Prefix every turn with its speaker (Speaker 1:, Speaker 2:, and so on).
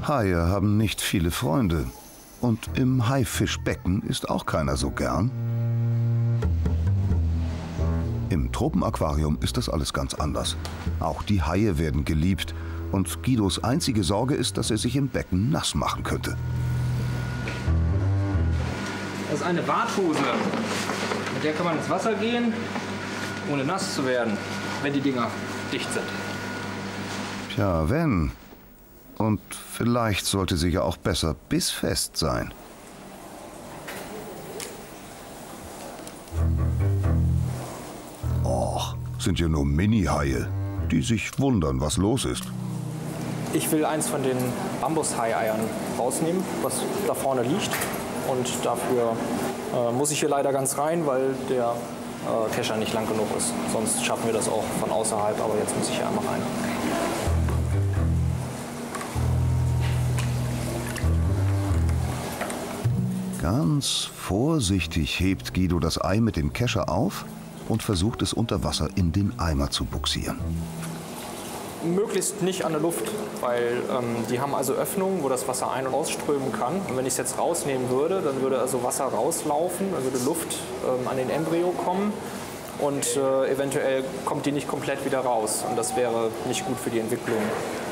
Speaker 1: Haie haben nicht viele Freunde. Und im Haifischbecken ist auch keiner so gern. Im Tropenaquarium ist das alles ganz anders. Auch die Haie werden geliebt. Und Guidos einzige Sorge ist, dass er sich im Becken nass machen könnte.
Speaker 2: Das ist eine Badhose. Mit der kann man ins Wasser gehen, ohne nass zu werden, wenn die Dinger dicht sind.
Speaker 1: Tja, wenn. Und vielleicht sollte sie ja auch besser bissfest sein. Och, sind ja nur Mini-Haie, die sich wundern, was los ist.
Speaker 2: Ich will eins von den Bambus-Hai-Eiern rausnehmen, was da vorne liegt. Und dafür muss ich hier leider ganz rein, weil der Kescher nicht lang genug ist. Sonst schaffen wir das auch von außerhalb, aber jetzt muss ich hier einmal rein.
Speaker 1: Ganz vorsichtig hebt Guido das Ei mit dem Kescher auf und versucht es unter Wasser in den Eimer zu bugsieren.
Speaker 2: Möglichst nicht an der Luft, weil die haben also Öffnungen, wo das Wasser ein- und ausströmen kann. Und wenn ich es jetzt rausnehmen würde, dann würde also Wasser rauslaufen, dann würde Luft an den Embryo kommen und eventuell kommt die nicht komplett wieder raus. Und das wäre nicht gut für die Entwicklung